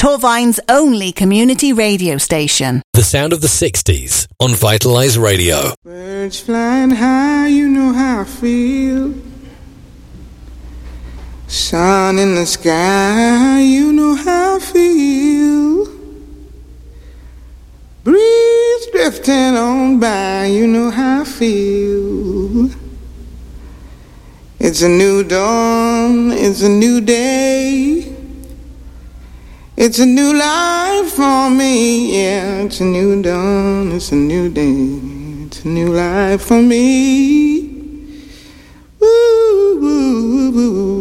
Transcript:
Torvine's only community radio station. The sound of the 60s on Vitalize Radio. Birds flying high, you know how I feel. Sun in the sky, you know how I feel. Breeze drifting on by, you know how I feel. It's a new dawn, it's a new day. It's a new life for me, yeah. It's a new dawn, it's a new day. It's a new life for me. Woo, woo, woo, woo.